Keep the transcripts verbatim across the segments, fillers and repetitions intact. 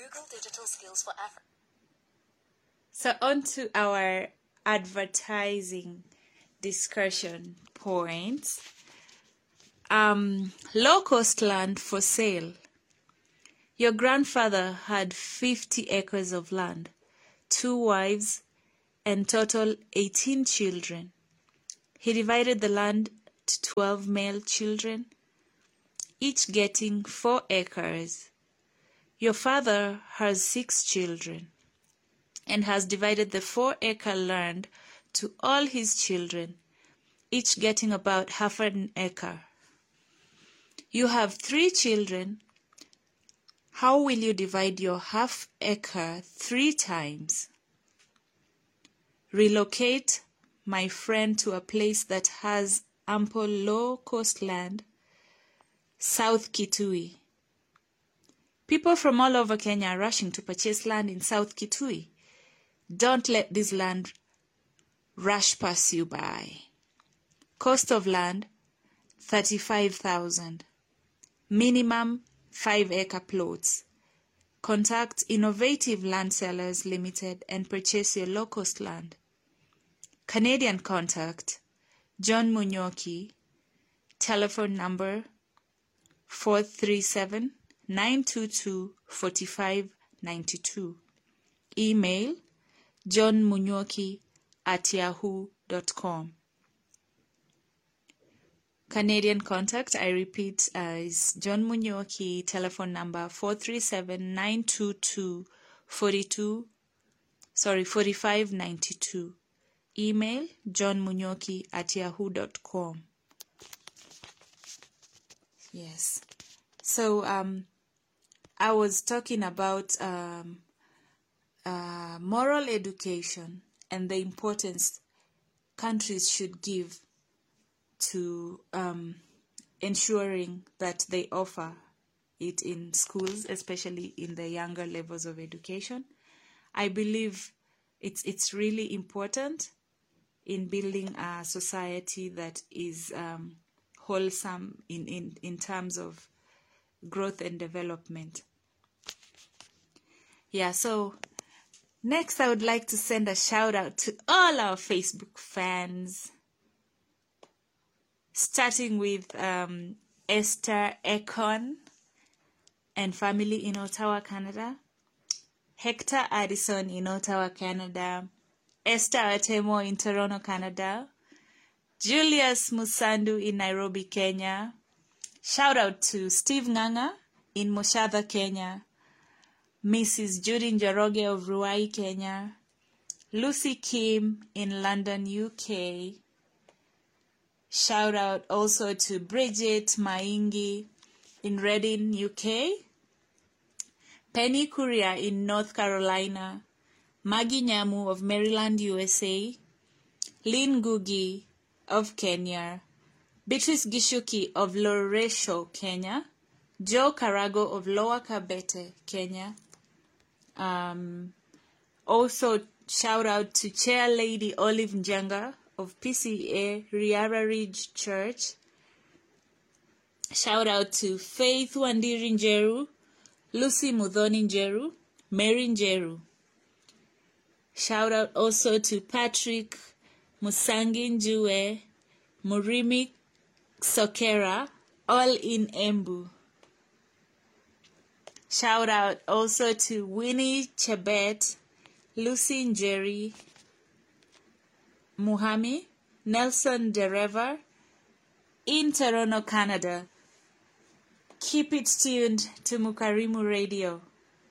Google Digital Skills for Africa. So on to our advertising discussion points. Um, low-cost land for sale. Your grandfather had fifty acres of land, two wives, and total eighteen children. He divided the land to twelve male children, each getting four acres. Your father has six children and has divided the four-acre land to all his children, each getting about half an acre. You have three children. How will you divide your half acre three times? Relocate my friend to a place that has ample low-cost land, South Kitui. People from all over Kenya are rushing to purchase land in South Kitui. Don't let this land rush pass you by. Cost of land, thirty-five thousand. Minimum five-acre plots. Contact Innovative Land Sellers Limited and purchase your low-cost land. Canadian contact, John Munyoki, telephone number four three seven, nine two two, four five nine two. Email, johnmunyoki at yahoo dot com. Canadian contact, I repeat, uh, is John Munyoki, telephone number four three seven, nine two two, four two, sorry, four five nine two. Email, johnmunyoki at yahoo dot com. Yes. So, um, I was talking about um, uh, moral education and the importance countries should give to um, ensuring that they offer it in schools, especially in the younger levels of education. I believe it's it's really important in building a society that is um, wholesome in, in, in terms of growth and development. Yeah, so next I would like to send a shout out to all our Facebook fans, starting with um, Esther Ekon and family in Ottawa, Canada, Hector Addison in Ottawa, Canada, Esther Atemo in Toronto, Canada, Julius Musandu in Nairobi, Kenya. Shout out to Steve Nganga in Moshadha, Kenya, Missus Judy Njoroge of Ruai, Kenya, Lucy Kim in London, U K. Shout out also to Bridget Maingi in Reading, U K, Penny Kuria in North Carolina, Maggie Nyamu of Maryland, U S A, Lynn Gugi of Kenya, Beatrice Gishuki of Loresho, Kenya, Joe Karago of Lower Kabete, Kenya. Um, also, shout out to Chair Lady Olive Njenga of P C A Riara Ridge Church. Shout out to Faith Wandiri Njeru, Lucy Mudhoni Njeru, Mary Njeru. Shout out also to Patrick Musangi Njue, Murimi Sokera, all in Embu. Shout out also to Winnie Chebet, Lucy Njeri, Muhami, Nelson Derever in Toronto, Canada. Keep it tuned to Mukarimu Radio.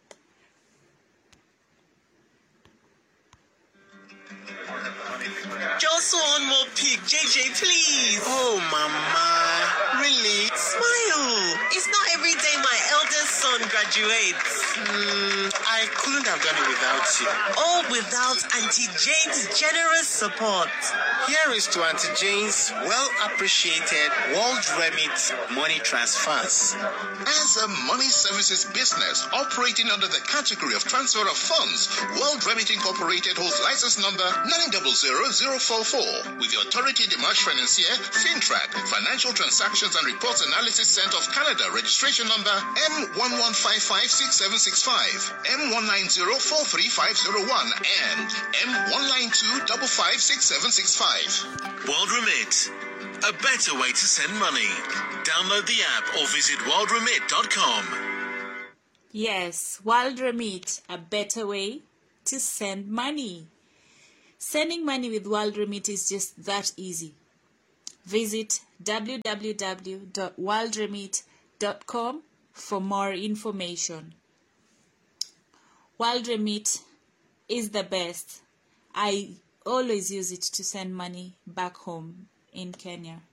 Just one more pic, J J, please. Oh, Mama. Really? Smile. It's not every day my eldest son graduates. Mm, I I couldn't have done it without you. All without Auntie Jane's generous support. Here is to Auntie Jane's well-appreciated World Remit money transfers. As a money services business operating under the category of transfer of funds, World Remit Incorporated holds license number nine zero zero zero four four with the Autorité des Marchés Financiers, FINTRAC, Financial Transactions and Reports Analysis Center of Canada, registration number M one one five five six seven six five, M one nine zero four three five zero one, and M one nine two five five six seven six five. World Remit, a better way to send money. Download the app or visit world remit dot com. Yes, World Remit, a better way to send money. Sending money with World Remit is just that easy. Visit w w w dot world remit dot com for more information. World Remit is the best. I always use it to send money back home in Kenya.